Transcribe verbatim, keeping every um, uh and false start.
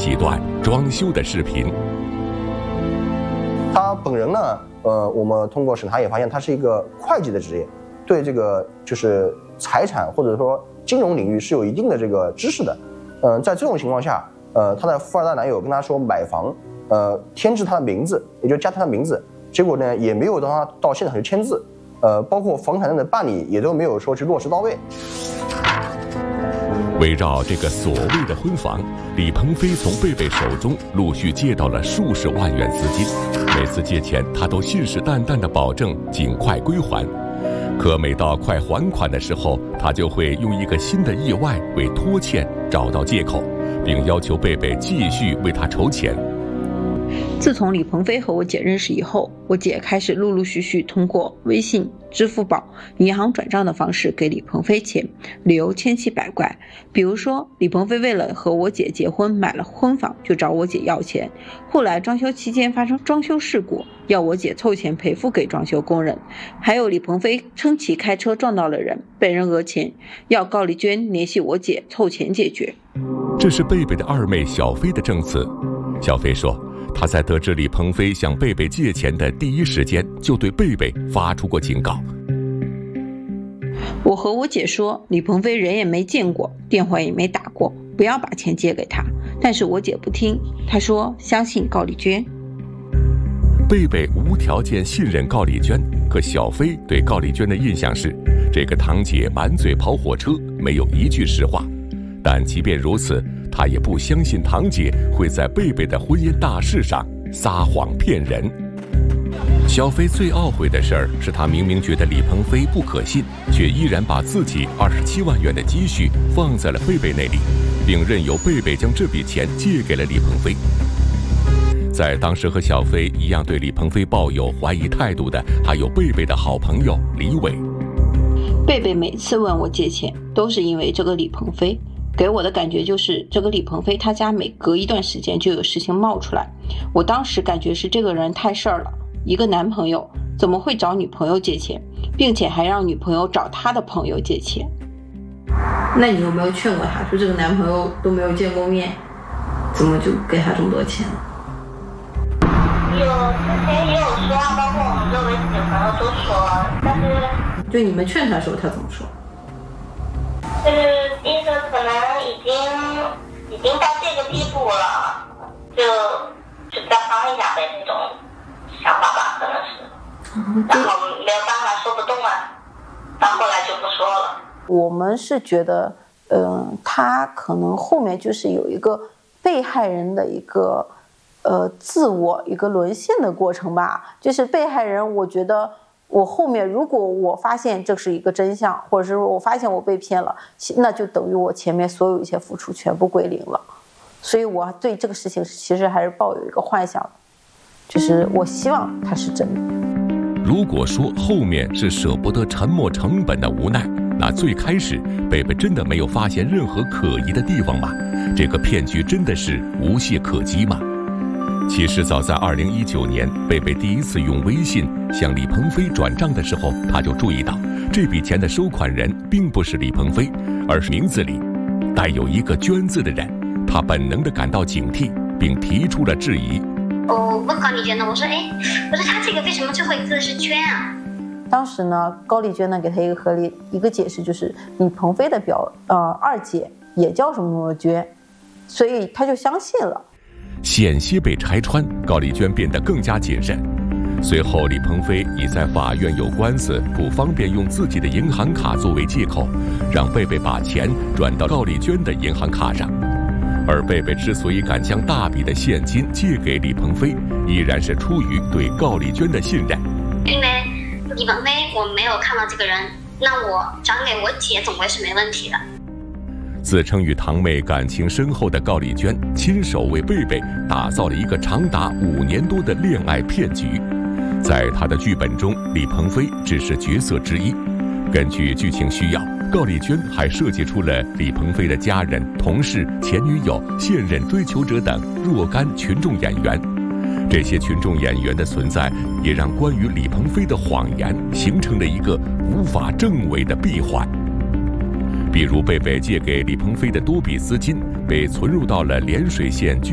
几段装修的视频。 他本人呢，呃，我们通过审查也发现他是一个会计的职业，对这个就是财产或者说金融领域是有一定的这个知识的。嗯、呃，在这种情况下，呃，他的富二代男友跟他说买房，呃，添置他的名字，也就加他的名字，结果呢也没有让他到现场去签字，呃，包括房产证的办理也都没有说去落实到位。 围绕这个所谓的婚房，李鹏飞从贝贝手中陆续借到了数十万元资金，每次借钱他都信誓旦旦地保证尽快归还。可每到快还款的时候，他就会用一个新的意外为拖欠找到借口，并要求贝贝继续为他筹钱。 自从李鹏飞和我姐认识以后，我姐开始陆陆续续通过微信、支付宝、银行转账的方式给李鹏飞钱，理由千奇百怪。比如说，李鹏飞为了和我姐结婚买了婚房，就找我姐要钱，后来装修期间发生装修事故，要我姐凑钱赔付给装修工人。还有李鹏飞称其开车撞到了人，被人讹钱，要高丽娟联系我姐凑钱解决。 这是贝贝的二妹小飞的证词。小飞说，他在得知李鹏飞向贝贝借钱的第一时间，就对贝贝发出过警告。 我和我姐说，李鹏飞人也没见过，电话也没打过，不要把钱借给他。但是我姐不听，她说相信高丽娟。 贝贝无条件信任高丽娟，可小飞对高丽娟的印象是，这个堂姐满嘴跑火车，没有一句实话。但即便如此，他也不相信堂姐会在贝贝的婚姻大事上撒谎骗人。小飞最懊悔的事儿是，他明明觉得李鹏飞不可信，却依然把自己二十七万元的积蓄放在了贝贝那里，并任由贝贝将这笔钱借给了李鹏飞。在当时和小飞一样对李鹏飞抱有怀疑态度的，还有贝贝的好朋友李伟。 贝贝每次问我借钱，都是因为这个李鹏飞。给我的感觉就是，这个李鹏飞他家每隔一段时间就有事情冒出来。我当时感觉是这个人太事儿了，一个男朋友怎么会找女朋友借钱，并且还让女朋友找他的朋友借钱？那你有没有劝过他，说这个男朋友都没有见过面，怎么就给他这么多钱呢？ 有，之前也有说，包括我们周围几个朋友都说，但是就你们劝他的时候，他怎么说？ 就是意思可能已经已经到这个地步了，就就再帮一下呗，那种想法吧，可能是，然后没有办法说不动啊，到后来就不说了。 我们是觉得，嗯、呃，他可能后面就是有一个被害人的一个呃自我一个沦陷的过程吧，就是被害人，我觉得。我后面如果我发现这是一个真相，或者是我发现我被骗了，那就等于我前面所有一些付出全部归零了。所以我对这个事情其实还是抱有一个幻想，就是我希望它是真的。 如果说后面是舍不得沉没成本的无奈，那最开始贝贝真的没有发现任何可疑的地方吗？这个骗局真的是无懈可击吗？其实早在二零一九年，贝贝第一次用微信向李鹏飞转账的时候，他就注意到这笔钱的收款人并不是李鹏飞，而是名字里带有一个娟字的人。他本能地感到警惕，并提出了质疑。 我问高丽娟呢，我说，哎，我说他这个为什么最后一个字是娟啊？ 当时呢，高丽娟呢给他一个合理一个解释，就是李鹏飞的表呃二姐也叫什么什么娟，所以他就相信了。 险些被拆穿，高丽娟变得更加谨慎。随后，李鹏飞以在法院有官司，不方便用自己的银行卡作为借口，让贝贝把钱转到高丽娟的银行卡上。而贝贝之所以敢将大笔的现金借给李鹏飞，依然是出于对高丽娟的信任。 因为李鹏飞我没有看到这个人，那我转给我姐总归是没问题的。 自称与堂妹感情深厚的高丽娟，亲手为贝贝打造了一个长达五年多的恋爱骗局。在她的剧本中，李鹏飞只是角色之一。根据剧情需要，高丽娟还设计出了李鹏飞的家人、同事、前女友、现任追求者等若干群众演员。这些群众演员的存在，也让关于李鹏飞的谎言形成了一个无法证伪的闭环。比如贝贝借给李鹏飞的多笔资金被存入到了涟水县